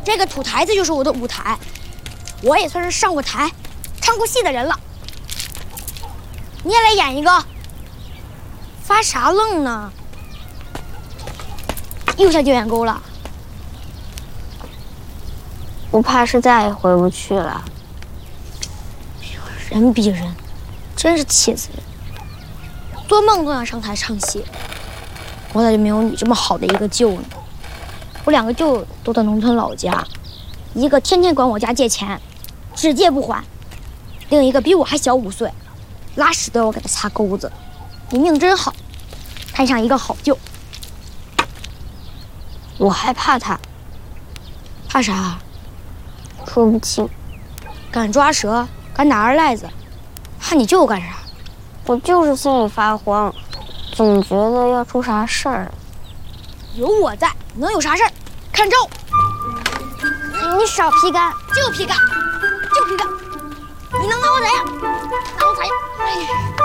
这个土台子就是我的舞台，我也算是上过台、唱过戏的人了。你也来演一个？发啥愣呢？又下救援沟了？ 我怕是再也回不去了。 人比人，真是气死人！做梦都想上台唱戏，我咋就没有你这么好的一个舅呢？我2个舅都在农村老家，一个天天管我家借钱，只借不还；另一个比我还小5岁，拉屎都要我给他擦钩子。你命真好，摊上一个好舅。 我害怕他， 怕啥？ 说不清。 敢抓蛇，敢打2赖子，怕你舅干啥？ 我就是心里发慌，总觉得要出啥事儿。 有我在，能有啥事儿？看招！ 你少皮干， 就皮干，就皮干！你能拿我咋样？拿我咋样？哎呀！